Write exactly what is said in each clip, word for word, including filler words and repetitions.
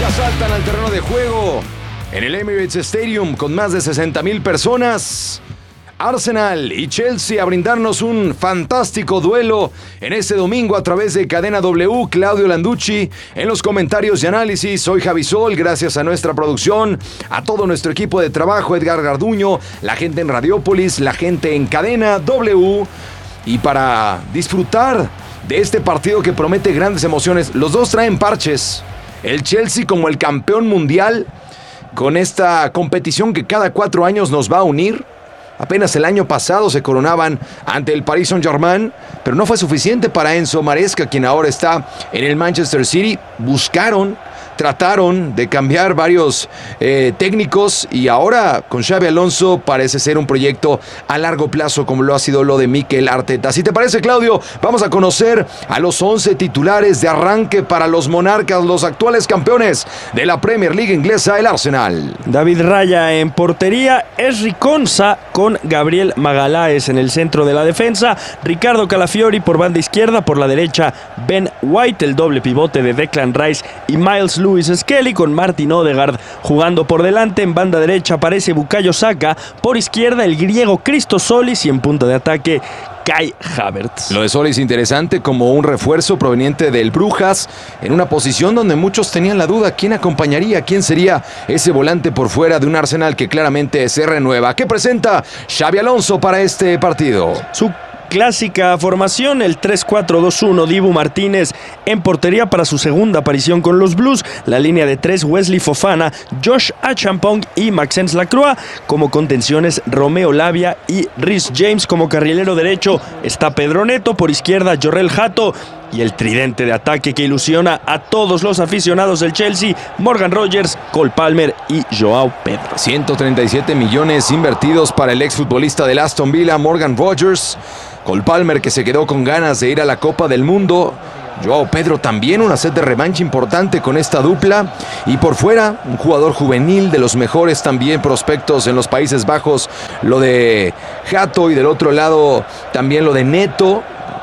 Saltan al terreno de juego en el Emirates Stadium con más de sesenta mil personas. Arsenal y Chelsea a brindarnos un fantástico duelo en este domingo a través de Cadena W. Claudio Landucci en los comentarios y análisis. Soy Javi Sol, gracias a nuestra producción, a todo nuestro equipo de trabajo, Edgar Garduño, la gente en Radiópolis, la gente en Cadena W. Y para disfrutar de este partido que promete grandes emociones, los dos traen parches. El Chelsea como el campeón mundial con esta competición que cada cuatro años nos va a unir. Apenas el año pasado se coronaban ante el Paris Saint-Germain, pero no fue suficiente para Enzo Maresca, quien ahora está en el Manchester City. Buscaron, trataron de cambiar varios eh, técnicos y ahora con Xabi Alonso parece ser un proyecto a largo plazo como lo ha sido lo de Mikel Arteta. Si te parece, Claudio, vamos a conocer a los once titulares de arranque para los monarcas, los actuales campeones de la Premier League inglesa, el Arsenal. David Raya en portería, Ezri Konsa con Gabriel Magalhães en el centro de la defensa, Ricardo Calafiori por banda izquierda, por la derecha Ben White, el doble pivote de Declan Rice y Miles Lewis Skelly, con Martin Odegaard jugando por delante. En banda derecha aparece Bukayo Saka, por izquierda el griego Christos Solis y en punta de ataque Kai Havertz. Lo de Solis interesante como un refuerzo proveniente del Brujas, en una posición donde muchos tenían la duda quién acompañaría, quién sería ese volante por fuera de un Arsenal que claramente se renueva. ¿Qué presenta Xabi Alonso para este partido? Su clásica formación, el tres cuatro dos uno, Dibu Martínez en portería para su segunda aparición con los Blues. La línea de tres, Wesley Fofana, Josh Achampong y Maxence Lacroix. Como contenciones, Romeo Lavia y Reece James. Como carrilero derecho está Pedro Neto, por izquierda Jorrel Hato. Y el tridente de ataque que ilusiona a todos los aficionados del Chelsea, Morgan Rogers, Cole Palmer y Joao Pedro. ciento treinta y siete millones invertidos para el exfutbolista del Aston Villa, Morgan Rogers. Cole Palmer, que se quedó con ganas de ir a la Copa del Mundo. Joao Pedro también, una sed de revancha importante con esta dupla. Y por fuera, un jugador juvenil de los mejores también prospectos en los Países Bajos, lo de Hato, y del otro lado también lo de Neto.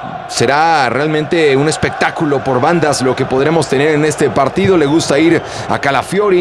Será realmente un espectáculo por bandas lo que podremos tener en este partido. Le gusta ir a Calafiori.